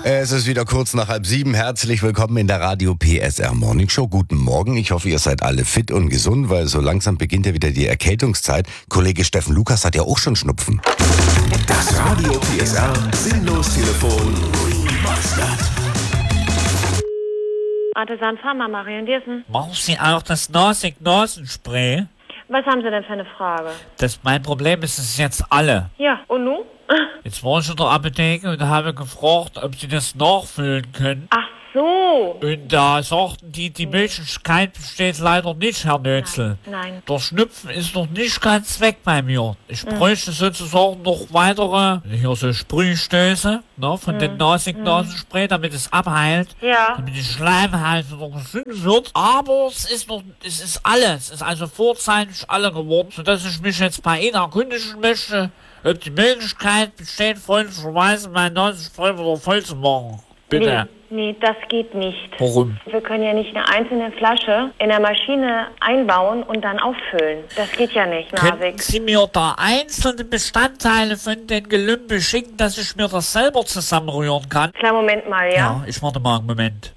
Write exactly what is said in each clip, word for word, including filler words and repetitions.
Es ist wieder kurz nach halb sieben. Herzlich willkommen in der Radio P S R Morning Show. Guten Morgen. Ich hoffe, ihr seid alle fit und gesund, weil so langsam beginnt ja wieder die Erkältungszeit. Kollege Steffen Lukas hat ja auch schon Schnupfen. Das Radio P S R Sinnlos-Telefon Remastered. Artisan Pharma, Marion Diersen. Machen Sie auch das Nasig-Nasenspray? Was haben Sie denn für eine Frage? Das mein Problem ist, es ist jetzt alle. Ja, und nun? Jetzt war ich in der Apotheke und habe gefragt, ob sie das nachfüllen können. Ach so. Und da sagten die, die Möglichkeit besteht leider nicht, Herr Nötzel. Nein. Der Schnupfen ist noch nicht ganz weg bei mir. Ich bräuchte sozusagen noch weitere, hier so Sprühstöße, ne, von den Nasig-Nasenspray, damit es abheilt. Ja. Damit die Schleimhaut wieder gesund wird. Aber es ist noch, es ist alles. Es ist also vorzeitig alle geworden, sodass ich mich jetzt bei Ihnen erkundigen möchte, ob die Möglichkeit besteht, freundlicherweise mein Nasenspray wieder voll zu machen. Bitte. Nee, nee, das geht nicht. Warum? Wir können ja nicht eine einzelne Flasche in der Maschine einbauen und dann auffüllen. Das geht ja nicht, Können Narvik. Sie mir da einzelne Bestandteile von den Gelümpe schicken, dass ich mir das selber zusammenrühren kann? Kleinen Moment mal, ja? Ja, ich warte mal einen Moment.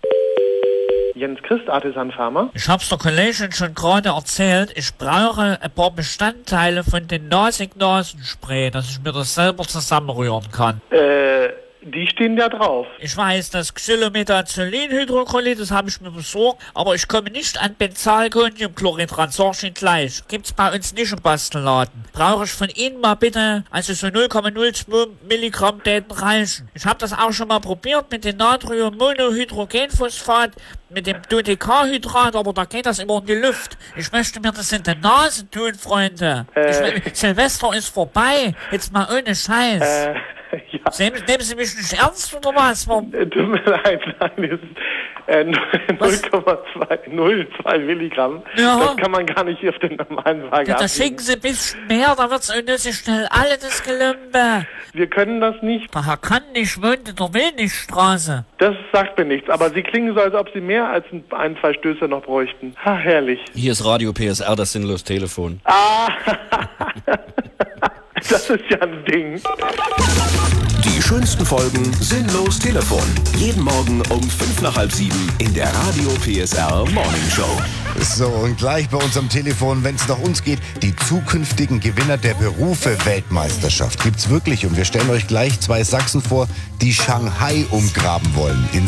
Jens Christ, Artisan Pharma. Ich hab's der Kollegin schon gerade erzählt, ich brauche ein paar Bestandteile von den Nasig-Nasenspray, dass ich mir das selber zusammenrühren kann. Äh, die stehen da drauf. Ich weiß, das Xylomethazolinhydrochlorid, das habe ich mir besorgt, aber ich komme nicht an Benzalkoniumchlorid ran, sag ich Ihnen gleich. Gibt's bei uns nicht im Bastelladen. Brauche ich von Ihnen mal bitte, also so null Komma null zwei Milligramm Daten reichen. Ich habe das auch schon mal probiert mit dem Natriummonohydrogenphosphat, mit dem Dodecahydrat, aber da geht das immer in die Luft. Ich möchte mir das in die Nase tun, Freunde. Äh. Ich will, Silvester ist vorbei, jetzt mal ohne Scheiß. Äh, ja. Nehmen, nehmen Sie mich nicht ernst oder was? Warum? Äh, Tut mir leid, nein, es ist äh, null Komma null zwei Milligramm. Ja. Das kann man gar nicht auf den normalen Waage Ja, da abwiegen. schicken Sie ein bisschen mehr, da wird's unnötig schnell alle das Gelümpe. Wir können das nicht. Der Herr kann nicht wohnt in der Wilnigstraße. Das sagt mir nichts. Aber Sie klingen so, als ob Sie mehr als ein, ein zwei Stöße noch bräuchten. Ha, herrlich. Hier ist Radio P S R, das Sinnlos-Telefon. Ah, das ist ja ein Ding. Die schönsten Folgen Sinnlos Telefon. Jeden Morgen um fünf nach halb sieben in der Radio P S R Morning Show. So, und gleich bei uns am Telefon, wenn es nach uns geht, die zukünftigen Gewinner der Berufe-Weltmeisterschaft. Gibt's wirklich. Und wir stellen euch gleich zwei Sachsen vor, die Shanghai umgraben wollen. In